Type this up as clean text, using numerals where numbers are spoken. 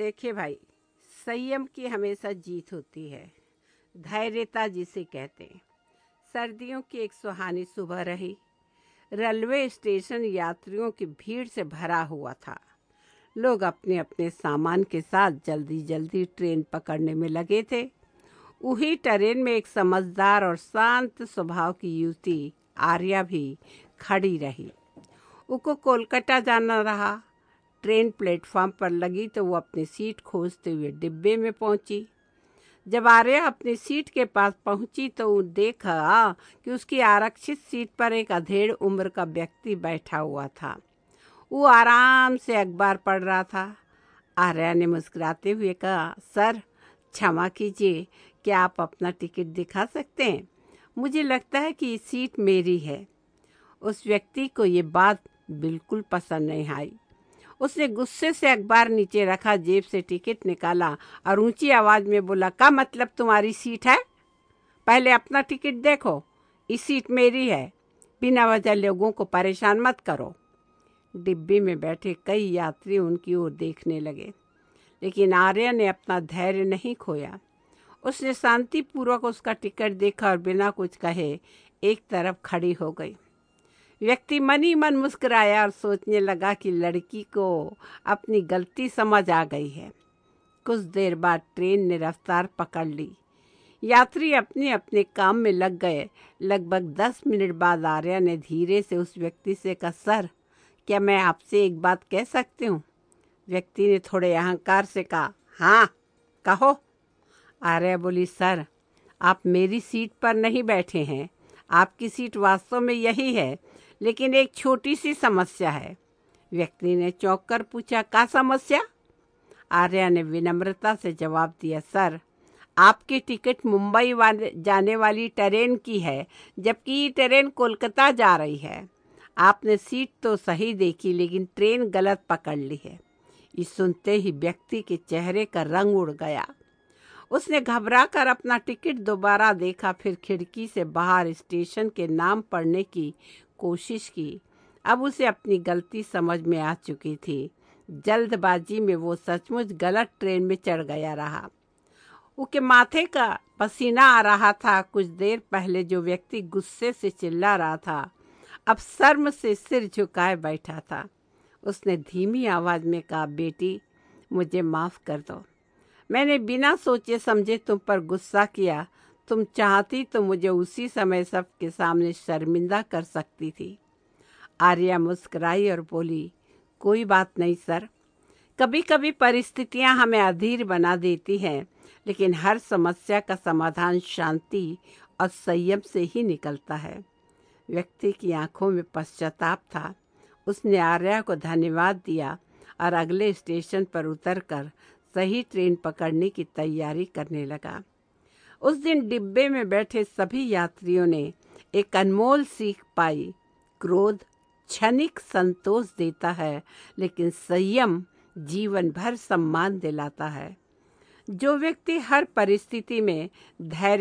देखिए भाई, संयम की हमेशा जीत होती है। धैर्यता जिसे कहते हैं। सर्दियों की एक सुहानी सुबह रही। रेलवे स्टेशन यात्रियों की भीड़ से भरा हुआ था। लोग अपने अपने सामान के साथ जल्दी जल्दी ट्रेन पकड़ने में लगे थे। उही ट्रेन में एक समझदार और शांत स्वभाव की युवती आर्या भी खड़ी रही। उसको कोलकाता जाना रहा। ट्रेन प्लेटफॉर्म पर लगी तो वो अपनी सीट खोजते हुए डिब्बे में पहुंची। जब आर्या अपनी सीट के पास पहुंची तो वो देखा कि उसकी आरक्षित सीट पर एक अधेड़ उम्र का व्यक्ति बैठा हुआ था। वो आराम से अखबार पढ़ रहा था। आर्या ने मुस्कुराते हुए कहा, सर क्षमा कीजिए, क्या आप अपना टिकट दिखा सकते हैं? मुझे लगता है कि ये सीट मेरी है। उस व्यक्ति को ये बात बिल्कुल पसंद नहीं आई। उसने गुस्से से अखबार नीचे रखा, जेब से टिकट निकाला और ऊंची आवाज में बोला, का मतलब तुम्हारी सीट है? पहले अपना टिकट देखो, ये सीट मेरी है। बिना वजह लोगों को परेशान मत करो। डिब्बे में बैठे कई यात्री उनकी ओर देखने लगे, लेकिन आर्या ने अपना धैर्य नहीं खोया। उसने शांतिपूर्वक उसका टिकट देखा और बिना कुछ कहे एक तरफ खड़ी हो गई। व्यक्ति मन ही मन मुस्कुराया और सोचने लगा कि लड़की को अपनी गलती समझ आ गई है। कुछ देर बाद ट्रेन ने रफ्तार पकड़ ली। यात्री अपने अपने काम में लग गए। लगभग 10 मिनट बाद आर्या ने धीरे से उस व्यक्ति से कहा, सर क्या मैं आपसे एक बात कह सकती हूँ? व्यक्ति ने थोड़े अहंकार से कहा, हाँ कहो। आर्या बोली, सर आप मेरी सीट पर नहीं बैठे हैं। आपकी सीट वास्तव में यही है, लेकिन एक छोटी सी समस्या है। व्यक्ति ने चौंक कर पूछा, क्या समस्या? आर्या ने विनम्रता से जवाब दिया, सर आपकी टिकट मुंबई जाने वाली ट्रेन की है, जबकि ये ट्रेन कोलकाता जा रही है। आपने सीट तो सही देखी, लेकिन ट्रेन गलत पकड़ ली है। ये सुनते ही व्यक्ति के चेहरे का रंग उड़ गया। उसने घबराकर अपना टिकट दोबारा देखा, फिर खिड़की से बाहर स्टेशन के नाम पढ़ने की कोशिश की। अब उसे अपनी गलती समझ में आ चुकी थी। जल्दबाजी में वो सचमुच गलत ट्रेन में चढ़ गया रहा। उसके माथे का पसीना आ रहा था। कुछ देर पहले जो व्यक्ति गुस्से से चिल्ला रहा था, अब शर्म से सिर झुकाए बैठा था। उसने धीमी आवाज में कहा, बेटी मुझे माफ़ कर दो। मैंने बिना सोचे समझे तुम पर गुस्सा किया। तुम चाहती तो मुझे उसी समय सबके सामने शर्मिंदा कर सकती थी। आर्या मुस्कुराई और बोली, कोई बात नहीं सर। कभी कभी परिस्थितियां हमें अधीर बना देती हैं, लेकिन हर समस्या का समाधान शांति और संयम से ही निकलता है। व्यक्ति की आंखों में पश्चाताप था। उसने आर्या को धन्यवाद दिया और अगले स्टेशन पर उतरकर सही ट्रेन पकड़ने की तैयारी करने लगा। उस दिन डिब्बे में बैठे सभी यात्रियों ने एक अनमोल सीख पाई। क्रोध क्षणिक संतोष देता है, लेकिन संयम जीवन भर सम्मान दिलाता है। जो व्यक्ति हर परिस्थिति में धैर्य